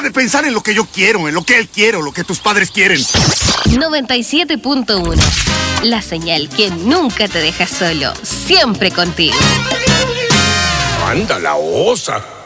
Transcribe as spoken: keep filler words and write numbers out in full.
de pensar en lo que yo quiero, en lo que él quiere, lo que tus padres quieren. noventa y siete punto uno. La señal que nunca te deja solo, siempre contigo. ¡Anda la osa!